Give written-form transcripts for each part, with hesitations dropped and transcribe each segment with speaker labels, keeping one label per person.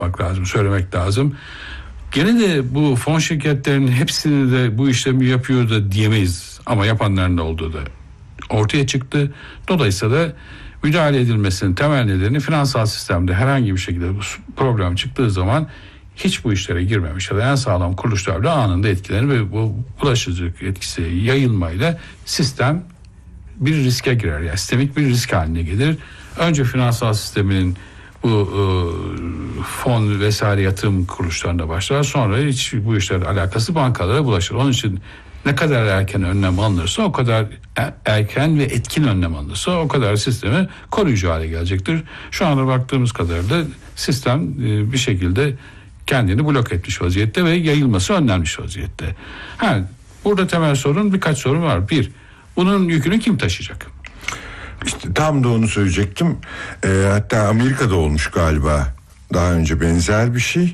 Speaker 1: yapmak lazım, söylemek lazım. Gene de bu fon şirketlerinin hepsini de bu işlemi yapıyor da diyemeyiz. Ama yapanların da olduğu da ortaya çıktı. Dolayısıyla da müdahale edilmesinin temel nedeni finansal sistemde herhangi bir şekilde bu problem çıktığı zaman hiç bu işlere girmemiş ya da en sağlam kuruluşlarla anında etkilenir ve bu bulaşıcılık etkisi yayılmayla sistem bir riske girer. Yani sistemik bir risk haline gelir. Önce finansal sisteminin bu fon vesaire yatırım kuruluşlarına başlar. Sonra hiç bu işlerle alakası bankalara bulaşır. Onun için ne kadar erken önlem alınırsa, o kadar erken ve etkin önlem alınırsa o kadar sistemi koruyucu hale gelecektir. Şu anda baktığımız kadarıyla sistem bir şekilde kendini blok etmiş vaziyette ve yayılması önlenmiş vaziyette. Burada temel birkaç sorun var. Bir, bunun yükünü kim taşıyacak?
Speaker 2: İşte tam da onu söyleyecektim. Hatta Amerika'da olmuş galiba daha önce benzer bir şey.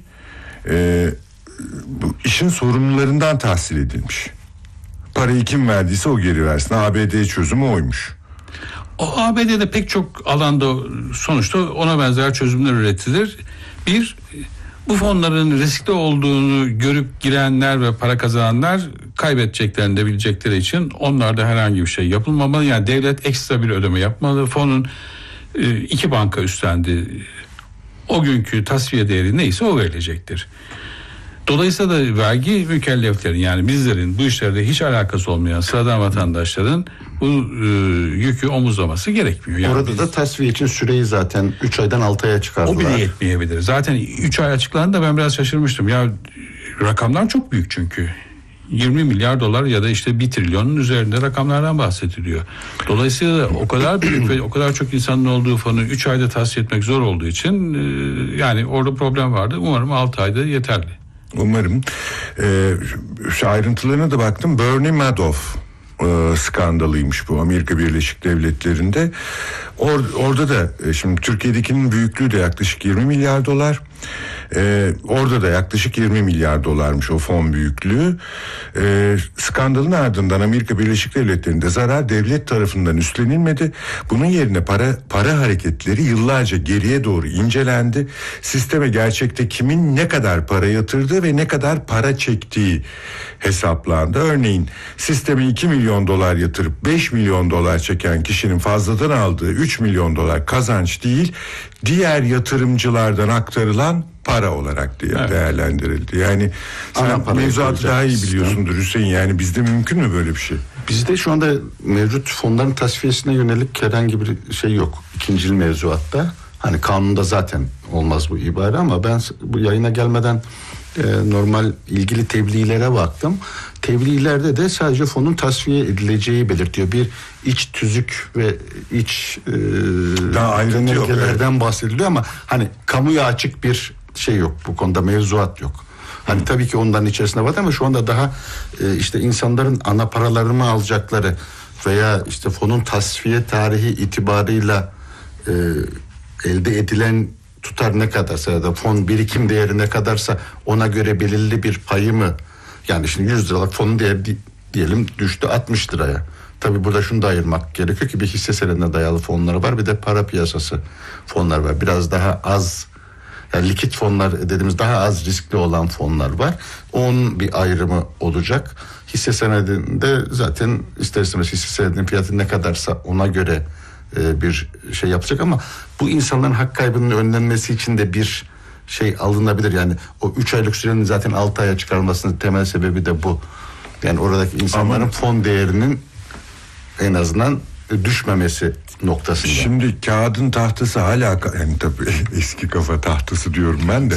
Speaker 2: Bu işin sorumlularından tahsil edilmiş. Parayı kim verdiyse o geri versin. ABD çözümü oymuş.
Speaker 1: O ABD'de pek çok alanda sonuçta ona benzer çözümler üretilir. Bir, bu fonların riskli olduğunu görüp girenler ve para kazananlar kaybedeceklerini de bilecekleri için onlarda herhangi bir şey yapılmamalı. Yani devlet ekstra bir ödeme yapmalı. Fonun 2 banka üstlendi. O günkü tasfiye değeri neyse o verilecektir. Dolayısıyla da vergi mükelleflerin, yani bizlerin, bu işlerde hiç alakası olmayan sıradan vatandaşların bu yükü omuzlaması gerekmiyor. Yani
Speaker 3: orada da tasfiye için süreyi zaten 3 aydan 6 aya çıkardılar.
Speaker 1: O bile yetmeyebilir. Zaten 3 ay açıklandığında ben biraz şaşırmıştım. Ya rakamlar çok büyük çünkü. 20 milyar dolar ya da işte 1 trilyonun üzerinde rakamlardan bahsediliyor. Dolayısıyla o kadar büyük ve o kadar çok insanın olduğu fonu 3 ayda tahsil etmek zor olduğu için yani orada problem vardı. Umarım 6 ayda yeterli.
Speaker 2: Umarım. Şu ayrıntılarına da baktım. Bernie Madoff skandalıymış bu Amerika Birleşik Devletleri'nde. Orada da şimdi Türkiye'dekinin büyüklüğü de yaklaşık 20 milyar dolar. Orada da yaklaşık 20 milyar dolarmış o fon büyüklüğü. Skandalın ardından Amerika Birleşik Devletleri'nde zarar devlet tarafından üstlenilmedi. Bunun yerine para hareketleri yıllarca geriye doğru incelendi. Sisteme gerçekte kimin ne kadar para yatırdığı ve ne kadar para çektiği hesaplandı. Örneğin sisteme 2 milyon dolar yatırıp 5 milyon dolar çeken kişinin fazladan aldığı 3 milyon dolar kazanç değil, diğer yatırımcılardan aktarılan para olarak değerlendirildi. Yani sen mevzuatı daha iyi biliyorsundur Hüseyin. Yani bizde mümkün mü böyle bir şey?
Speaker 3: Bizde şu anda mevcut fonların tasfiyesine yönelik herhangi bir şey yok. İkincil mevzuatta. Hani kanunda zaten olmaz bu ibare ama ben bu yayına gelmeden normal ilgili tebliğlere baktım. Tebliğlerde de sadece fonun tasfiye edileceği belirtiyor. Bir iç tüzük ve iç genelgelerden bahsediliyor ama hani kamuya açık bir şey yok. Bu konuda mevzuat yok. Hani tabii ki onların içerisinde var ama şu anda daha işte insanların ana paralarını alacakları veya işte fonun tasfiye tarihi itibarıyla elde edilen tutar ne kadarsa ya da fon birikim değeri ne kadarsa ona göre belirli bir payı mı, yani şimdi 100 liralık fonun değeri diyelim düştü 60 liraya. Tabii burada şunu da ayırmak gerekiyor ki bir hisse senedine dayalı fonlar var, bir de para piyasası fonlar var. Biraz daha az, yani likit fonlar dediğimiz daha az riskli olan fonlar var. Onun bir ayrımı olacak. Hisse senedinde zaten ister istemez hisse senedinin fiyatı ne kadarsa ona göre bir şey yapacak ama bu insanların hak kaybının önlenmesi için de bir şey alınabilir. Yani o 3 aylık sürenin zaten 6 aya çıkarılmasının temel sebebi de bu. Yani oradaki insanların fon değerinin en azından düşmemesi noktasında.
Speaker 2: Şimdi kağıdın tahtası hala yani tabii eski kafa tahtası diyorum ben de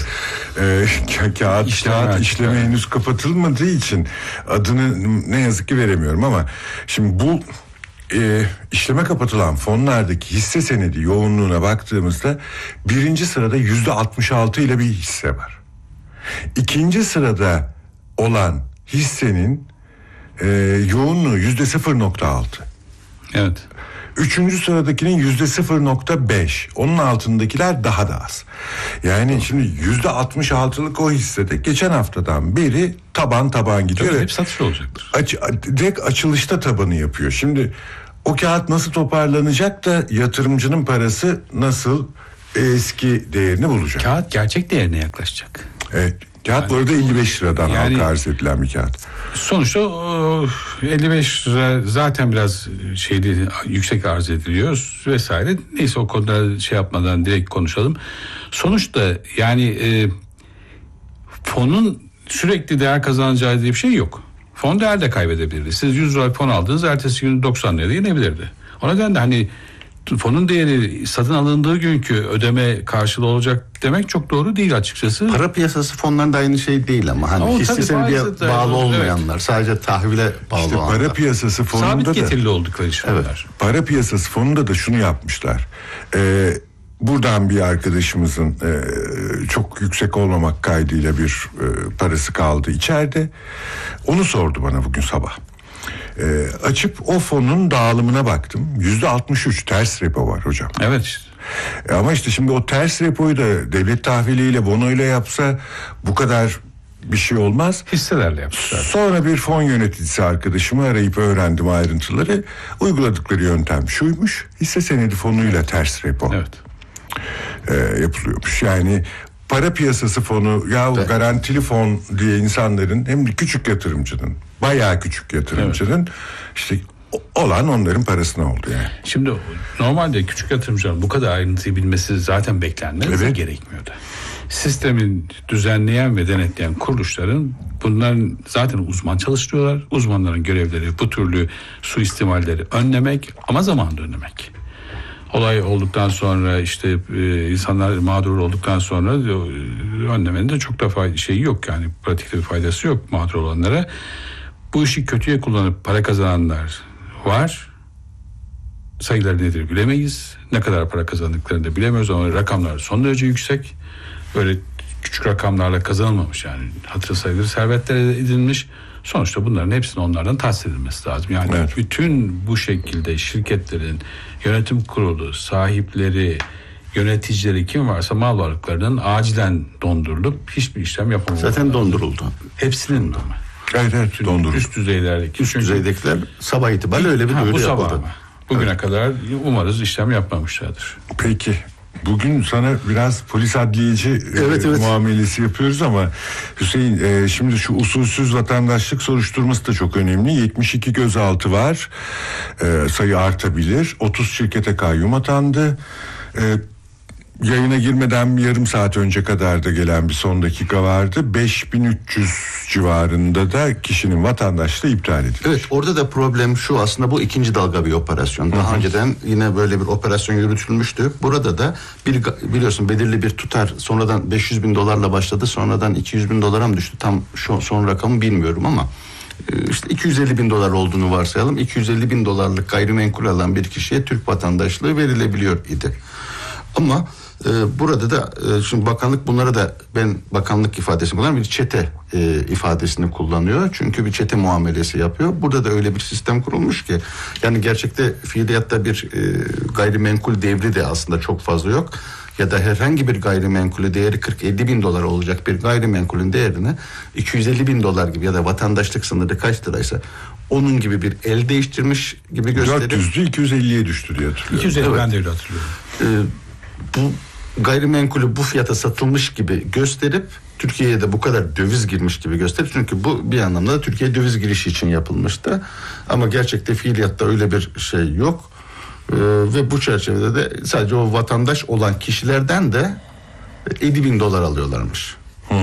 Speaker 2: kağıt işleme henüz kapatılmadığı için adını ne yazık ki veremiyorum ama şimdi bu işleme kapatılan fonlardaki hisse senedi yoğunluğuna baktığımızda birinci sırada %66 ile bir hisse var. İkinci sırada olan hissenin yoğunluğu %0.6.
Speaker 1: Evet.
Speaker 2: Üçüncü sıradakinin %0.5. Onun altındakiler daha da az. Yani şimdi %66'lık o hissede geçen haftadan beri taban gidiyor.
Speaker 1: Tabii hep satış olacaktır.
Speaker 2: Direkt açılışta tabanı yapıyor. Şimdi o kağıt nasıl toparlanacak da yatırımcının parası nasıl eski değerini bulacak.
Speaker 1: Kağıt gerçek değerine yaklaşacak.
Speaker 2: Evet. Kağıt bu arada 55 liradan
Speaker 1: yani,
Speaker 2: halka arz edilen bir kağıt.
Speaker 1: Sonuçta 55 lira zaten biraz yüksek arz ediliyor vesaire. Neyse o konuda şey yapmadan direkt konuşalım. Sonuçta yani fonun sürekli değer kazanacağı diye bir şey yok. Fon değer de kaybedebilirdi. Siz 100 lira fon aldınız, ertesi gün 90 liraya inebilirdi. O nedenle hani fonun değeri satın alındığı günkü ödeme karşılığı olacak demek çok doğru değil açıkçası.
Speaker 3: Para piyasası fonlarında aynı şey değil ama hani hisse senediye bağlı olmayanlar, sadece tahvile bağlı
Speaker 2: İşte
Speaker 3: olanlar.
Speaker 2: para piyasası fonunda
Speaker 1: sabit
Speaker 2: da
Speaker 1: getirili oldukları için
Speaker 3: evet.
Speaker 1: onlar.
Speaker 2: Para piyasası fonunda da şunu yapmışlar. Buradan bir arkadaşımızın çok yüksek olmamak kaydıyla bir parası kaldı içeride. Onu sordu bana bugün sabah. Açıp o fonun dağılımına baktım. %63 ters repo var hocam.
Speaker 1: Evet işte.
Speaker 2: Ama işte şimdi o ters repoyu da devlet tahviliyle, bonoyla yapsa bu kadar bir şey olmaz.
Speaker 1: Hisselerle yapmışlar.
Speaker 2: Sonra bir fon yöneticisi arkadaşımı arayıp öğrendim ayrıntıları. Uyguladıkları yöntem şuymuş: hisse senedi fonuyla ters repo yapılıyormuş. Yani para piyasası fonu garantili fon diye insanların, hem de küçük yatırımcının, bayağı küçük yatırımcının işte olan onların parasına oldu yani.
Speaker 1: Şimdi normalde küçük yatırımcıların bu kadar ayrıntıyı bilmesi zaten beklenmez,
Speaker 2: evet.
Speaker 1: Gerekmiyordu. Sistemin düzenleyen ve denetleyen kuruluşların bunların zaten uzman çalıştırıyorlar. Uzmanların görevleri bu türlü suistimalleri önlemek ama zamanında önlemek. Olay olduktan sonra işte insanlar mağdur olduktan sonra önlemenin de çok da şeyi yok yani, pratikte bir faydası yok mağdur olanlara. Bu işi kötüye kullanıp para kazananlar var. Sayıları nedir bilemeyiz. Ne kadar para kazandıklarını da bilemiyoruz ama rakamlar son derece yüksek. Böyle küçük rakamlarla kazanılmamış yani. Hatırı sayılır servetler edilmiş. Sonuçta bunların hepsinin onlardan tahsis edilmesi lazım. Yani
Speaker 2: evet.
Speaker 1: Bütün bu şekilde şirketlerin yönetim kurulu, sahipleri, yöneticileri, kim varsa mal varlıklarının acilen dondurulup hiçbir işlem yapılmaması.
Speaker 3: Zaten donduruldu.
Speaker 1: Hepsinin ama.
Speaker 2: Evet donduruldu.
Speaker 1: Üst düzeylerdeki.
Speaker 3: Üst düzeydekiler sabah itibariyle öyle bir duyuru yapıldı.
Speaker 1: Bugüne kadar umarız işlem yapmamışlardır.
Speaker 2: Peki. Bugün sana biraz polis adliyeci
Speaker 3: evet.
Speaker 2: muamelesi yapıyoruz ama Hüseyin, şimdi şu usulsüz vatandaşlık soruşturması da çok önemli. 72 gözaltı var. Sayı artabilir. 30 şirkete kayyum atandı. Yayına girmeden bir yarım saat önce kadar da gelen bir son dakika vardı. 5300 civarında da kişinin vatandaşlığı iptal edildi.
Speaker 3: Evet, orada da problem şu: aslında bu ikinci dalga bir operasyon. Daha önceden yine böyle bir operasyon yürütülmüştü. Burada da biliyorsun belirli bir tutar sonradan $500.000 başladı. Sonradan $200.000 mı düştü? Tam şu son rakamı bilmiyorum ama işte $250.000 olduğunu varsayalım. $250.000 gayrimenkul alan bir kişiye Türk vatandaşlığı verilebiliyor idi. Ama burada da şimdi bakanlık bunlara da, ben bakanlık ifadesini kullanıyorum, bir çete ifadesini kullanıyor. Çünkü bir çete muamelesi yapıyor. Burada da öyle bir sistem kurulmuş ki yani gerçekte fiiliyatta bir gayrimenkul devri de aslında çok fazla yok. Ya da herhangi bir gayrimenkulü değeri $40-50.000 olacak bir gayrimenkulün değerini $250.000 gibi ya da vatandaşlık sınırı kaç liraysa onun gibi bir el değiştirmiş gibi gösterip
Speaker 2: 400'dü 250'ye düştü diye hatırlıyorum.
Speaker 1: 250
Speaker 3: evet.
Speaker 1: Ben de öyle hatırlıyorum.
Speaker 3: Bu gayrimenkulü bu fiyata satılmış gibi gösterip Türkiye'ye de bu kadar döviz girmiş gibi gösterip, çünkü bu bir anlamda da Türkiye döviz girişi için yapılmıştı. Ama gerçekte fiiliyatta öyle bir şey yok. Ve bu çerçevede de sadece o vatandaş olan kişilerden de $50.000 alıyorlarmış.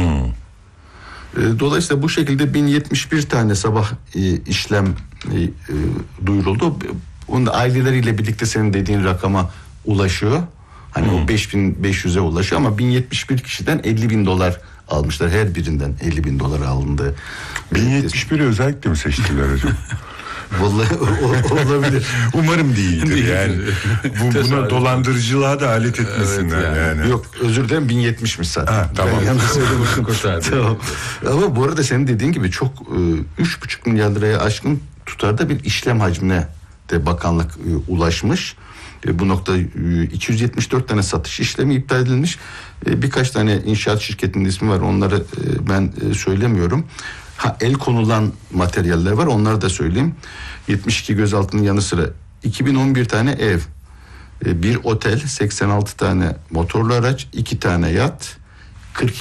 Speaker 3: Dolayısıyla bu şekilde 1071 tane sabah işlem duyuruldu. Onun da aileleriyle birlikte senin dediğin rakama ulaşıyor. Hani o 5.500'e ulaşıyor ama 1071 kişiden $50.000 almışlar. Her birinden $50.000 alındı.
Speaker 2: 1071'i özellikle mi seçtiler hocam?
Speaker 3: Vallahi olabilir.
Speaker 2: Umarım değildir yani. Buna dolandırıcılığa da alet etmesinler
Speaker 1: Evet
Speaker 2: yani.
Speaker 3: Yok, özür dilerim, 1070'miş zaten.
Speaker 2: Ha, tamam.
Speaker 3: Tamam. Ama bu arada senin dediğin gibi çok 3,5 milyar liraya aşkın tutarda bir işlem hacmine de bakanlık ulaşmış. Bu nokta 274 tane satış işlemi iptal edilmiş. Birkaç tane inşaat şirketinin ismi var. Onları ben söylemiyorum. El konulan materyaller var. Onları da söyleyeyim. 72 gözaltının yanı sıra 2011 tane ev, bir otel, 86 tane motorlu araç, 2 tane yat,